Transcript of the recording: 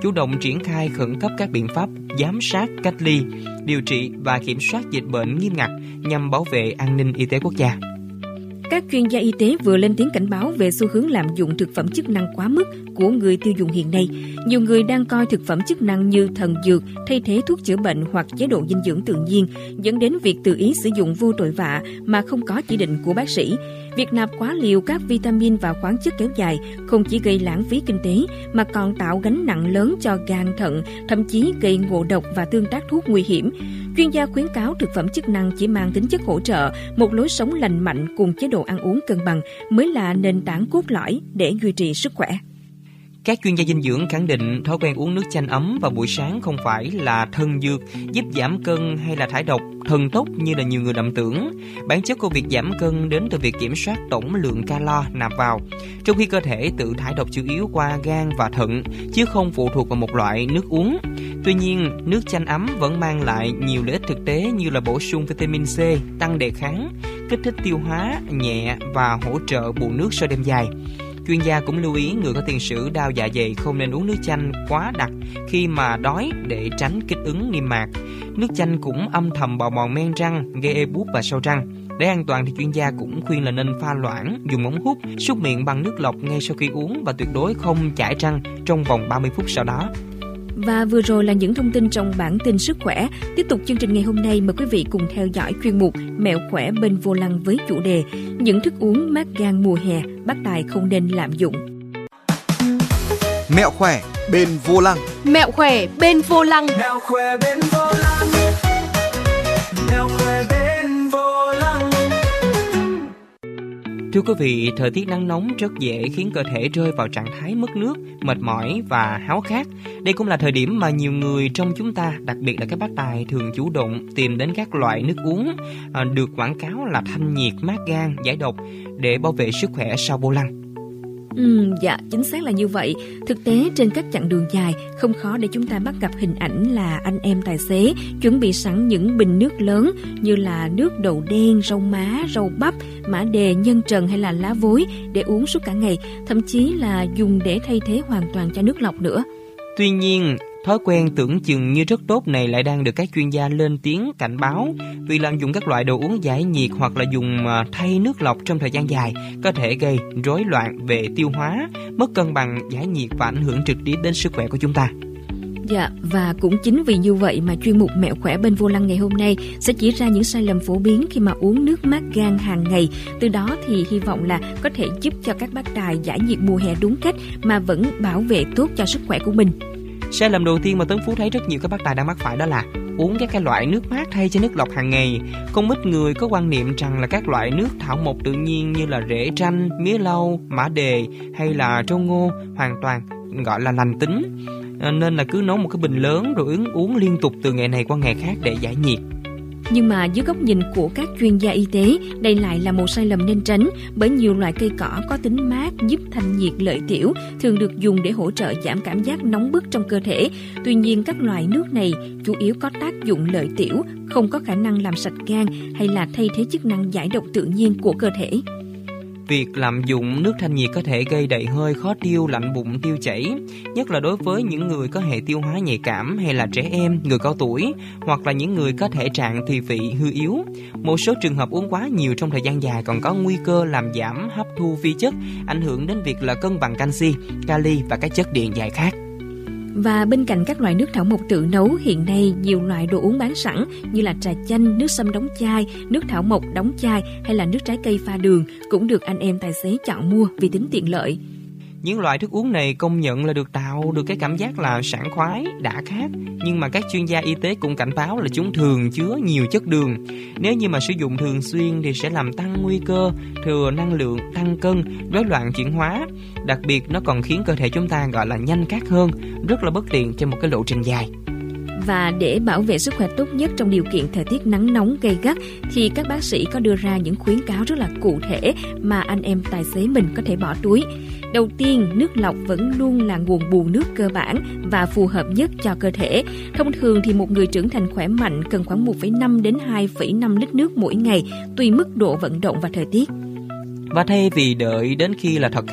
chủ động triển khai khẩn cấp các biện pháp giám sát, cách ly, điều trị và kiểm soát dịch bệnh nghiêm ngặt nhằm bảo vệ an ninh y tế quốc gia. Các chuyên gia y tế vừa lên tiếng cảnh báo về xu hướng lạm dụng thực phẩm chức năng quá mức của người tiêu dùng hiện nay. Nhiều người đang coi thực phẩm chức năng như thần dược thay thế thuốc chữa bệnh hoặc chế độ dinh dưỡng tự nhiên, dẫn đến việc tự ý sử dụng vô tội vạ mà không có chỉ định của bác sĩ. Việc nạp quá liều các vitamin và khoáng chất kéo dài không chỉ gây lãng phí kinh tế mà còn tạo gánh nặng lớn cho gan, thận, thậm chí gây ngộ độc và tương tác thuốc nguy hiểm. Chuyên gia khuyến cáo thực phẩm chức năng chỉ mang tính chất hỗ trợ, một lối sống lành mạnh cùng chế độ ăn uống cân bằng mới là nền tảng cốt lõi để duy trì sức khỏe. Các chuyên gia dinh dưỡng khẳng định thói quen uống nước chanh ấm vào buổi sáng không phải là thần dược giúp giảm cân hay là thải độc thần tốc như là nhiều người lầm tưởng. Bản chất của việc giảm cân đến từ việc kiểm soát tổng lượng calo nạp vào, trong khi cơ thể tự thải độc chủ yếu qua gan và thận, chứ không phụ thuộc vào một loại nước uống. Tuy nhiên, nước chanh ấm vẫn mang lại nhiều lợi ích thực tế như là bổ sung vitamin C, tăng đề kháng, kích thích tiêu hóa nhẹ và hỗ trợ bù nước sau đêm dài. Chuyên gia cũng lưu ý người có tiền sử đau dạ dày không nên uống nước chanh quá đặc khi mà đói để tránh kích ứng niêm mạc. Nước chanh cũng âm thầm bào mòn men răng, gây ê buốt và sâu răng. Để an toàn thì chuyên gia cũng khuyên là nên pha loãng, dùng ống hút, súc miệng bằng nước lọc ngay sau khi uống và tuyệt đối không chải răng trong vòng 30 phút sau đó. Và vừa rồi là những thông tin trong bản tin sức khỏe. Tiếp tục chương trình ngày hôm nay, mời quý vị cùng theo dõi chuyên mục Mẹo khỏe bên vô lăng với chủ đề những thức uống mát gan mùa hè bác tài không nên lạm dụng. Mẹo khỏe bên vô lăng. Mẹo khỏe bên vô lăng. Mẹo khỏe bên vô lăng. Mẹo khỏe bên vô lăng. Thưa quý vị, thời tiết nắng nóng rất dễ khiến cơ thể rơi vào trạng thái mất nước, mệt mỏi và háo khát. Đây cũng là thời điểm mà nhiều người trong chúng ta, đặc biệt là các bác tài, thường chủ động tìm đến các loại nước uống được quảng cáo là thanh nhiệt, mát gan, giải độc để bảo vệ sức khỏe sau vô lăng. Dạ, chính xác là như vậy. Thực tế trên các chặng đường dài, không khó để chúng ta bắt gặp hình ảnh là anh em tài xế chuẩn bị sẵn những bình nước lớn như là nước đậu đen, rau má, rau bắp, mã đề, nhân trần hay là lá vối để uống suốt cả ngày, thậm chí là dùng để thay thế hoàn toàn cho nước lọc nữa. Tuy nhiên, thói quen tưởng chừng như rất tốt này lại đang được các chuyên gia lên tiếng cảnh báo vì lạm dụng các loại đồ uống giải nhiệt hoặc là dùng thay nước lọc trong thời gian dài có thể gây rối loạn về tiêu hóa, mất cân bằng giải nhiệt và ảnh hưởng trực tiếp đến sức khỏe của chúng ta. Dạ, và cũng chính vì như vậy mà chuyên mục Mẹo khỏe bên vô lăng ngày hôm nay sẽ chỉ ra những sai lầm phổ biến khi mà uống nước mát gan hàng ngày. Từ đó thì hy vọng là có thể giúp cho các bác tài giải nhiệt mùa hè đúng cách mà vẫn bảo vệ tốt cho sức khỏe của mình. Sai lầm đầu tiên mà Tấn Phú thấy rất nhiều các bác tài đang mắc phải đó là uống các cái loại nước mát thay cho nước lọc hàng ngày. Không ít người có quan niệm rằng là các loại nước thảo mộc tự nhiên như là rễ chanh, mía lau, mã đề hay là trâu ngô hoàn toàn gọi là lành tính, nên là cứ nấu một cái bình lớn rồi uống liên tục từ ngày này qua ngày khác để giải nhiệt. Nhưng mà dưới góc nhìn của các chuyên gia y tế, đây lại là một sai lầm nên tránh, bởi nhiều loại cây cỏ có tính mát giúp thanh nhiệt lợi tiểu thường được dùng để hỗ trợ giảm cảm giác nóng bức trong cơ thể. Tuy nhiên các loại nước này chủ yếu có tác dụng lợi tiểu, không có khả năng làm sạch gan hay là thay thế chức năng giải độc tự nhiên của cơ thể. Việc lạm dụng nước thanh nhiệt có thể gây đầy hơi, khó tiêu, lạnh bụng, tiêu chảy, nhất là đối với những người có hệ tiêu hóa nhạy cảm hay là trẻ em, người cao tuổi hoặc là những người có thể trạng tỳ vị hư yếu. Một số trường hợp uống quá nhiều trong thời gian dài còn có nguy cơ làm giảm hấp thu vi chất, ảnh hưởng đến việc là cân bằng canxi, kali và các chất điện giải khác. Và bên cạnh các loại nước thảo mộc tự nấu, hiện nay nhiều loại đồ uống bán sẵn như là trà chanh, nước sâm đóng chai, nước thảo mộc đóng chai hay là nước trái cây pha đường cũng được anh em tài xế chọn mua vì tính tiện lợi. Những loại thức uống này công nhận là được tạo được cái cảm giác là sảng khoái, đã khát, nhưng mà các chuyên gia y tế cũng cảnh báo là chúng thường chứa nhiều chất đường. Nếu như mà sử dụng thường xuyên thì sẽ làm tăng nguy cơ thừa năng lượng, tăng cân, rối loạn chuyển hóa. Đặc biệt nó còn khiến cơ thể chúng ta gọi là nhanh cát hơn, rất là bất tiện trên một cái lộ trình dài. Và để bảo vệ sức khỏe tốt nhất trong điều kiện thời tiết nắng nóng gay gắt thì các bác sĩ có đưa ra những khuyến cáo rất là cụ thể mà anh em tài xế mình có thể bỏ túi. Đầu tiên, nước lọc vẫn luôn là nguồn bù nước cơ bản và phù hợp nhất cho cơ thể. Thông thường thì một người trưởng thành khỏe mạnh cần khoảng 1,5 đến 2,5 lít nước mỗi ngày, tùy mức độ vận động và thời tiết. Và thay vì đợi đến khi là thật